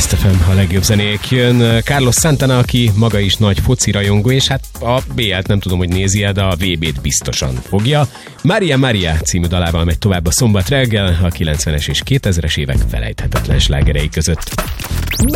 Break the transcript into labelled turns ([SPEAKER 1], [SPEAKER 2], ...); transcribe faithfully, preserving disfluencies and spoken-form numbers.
[SPEAKER 1] Best ef em, a legjobb zenék jön. Carlos Santana, aki maga is nagy foci rajongó, és hát a bé el-t nem tudom, hogy nézi, de a vé bét biztosan fogja. Maria Maria című dalával megy tovább a szombat reggel, a kilencvenes és kétezres évek felejthetetlen slágerei között.